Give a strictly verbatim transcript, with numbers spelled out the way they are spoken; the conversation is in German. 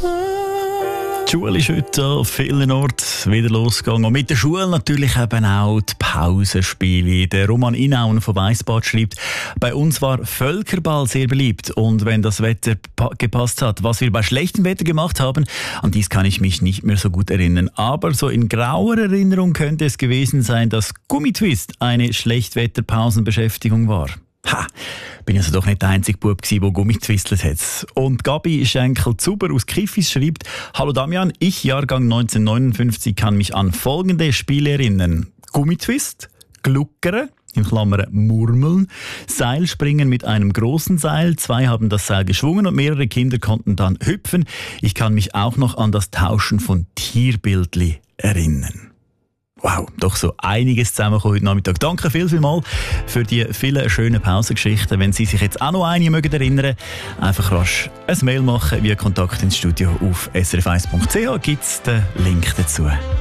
Die Schule ist heute an vielen Orten wieder losgegangen. Und mit der Schule natürlich eben auch die Pausenspiele. Der Roman Inauen von Weissbad schreibt, bei uns war Völkerball sehr beliebt. Und wenn das Wetter gepasst hat, was wir bei schlechtem Wetter gemacht haben, an dies kann ich mich nicht mehr so gut erinnern. Aber so in grauer Erinnerung könnte es gewesen sein, dass Gummitwist eine Schlechtwetterpausenbeschäftigung war. Ha, bin also doch nicht der einzige Bub gsi, der Gummitwistelt hat. Und Gabi Schenkel-Zuber aus Kiffis schreibt, hallo Damian, ich, Jahrgang neunzehnhundertneunundfünfzig, kann mich an folgende Spiele erinnern. Gummitwist, Gluckere, in Klammern Murmeln, Seilspringen mit einem großen Seil. Zwei haben das Seil geschwungen und mehrere Kinder konnten dann hüpfen. Ich kann mich auch noch an das Tauschen von Tierbildli erinnern. Wow, doch so einiges zusammengekommen heute Nachmittag. Danke viel, viel mal für die vielen schönen Pausengeschichten. Wenn Sie sich jetzt auch noch eine mögen erinnern, einfach rasch ein Mail machen via Kontakt ins Studio auf s r f eins punkt c h gibt es den Link dazu.